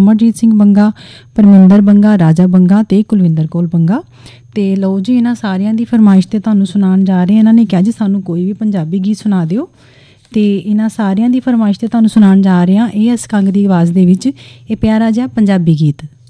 ਅਮਰਜੀਤ ਸਿੰਘ ਬੰਗਾ, ਪਰਮਿੰਦਰ ਬੰਗਾ, ਰਾਜਾ ਬੰਗਾ ਤੇ ਕੁਲਵਿੰਦਰ ਕੌਰ ਬੰਗਾ। ਤੇ ਲਓ ਜੀ, ਇਹਨਾਂ ਸਾਰਿਆਂ ਦੀ ਫਰਮਾਇਸ਼ ਤੇ ਤੁਹਾਨੂੰ ਸੁਣਾਉਣ ਜਾ ਰਹੇ। ਇਹਨਾਂ ਨੇ ਕਿਹਾ ਜੀ ਸਾਨੂੰ ਕੋਈ ਵੀ ਪੰਜਾਬੀ ਗੀਤ ਸੁਣਾ ਦਿਓ, ਤੇ ਇਹਨਾਂ ਸਾਰਿਆਂ ਦੀ ਫਰਮਾਇਸ਼ ਤੇ ਤੁਹਾਨੂੰ ਸੁਣਾਉਣ ਜਾ ਰਹੇ ਹਾਂ ਇਹ ਇਸ ਕੰਗ ਦੀ ਆਵਾਜ਼ ਦੇ ਵਿੱਚ ਇਹ ਪਿਆਰਾ ਜਿਹਾ ਪੰਜਾਬੀ ਗੀਤ।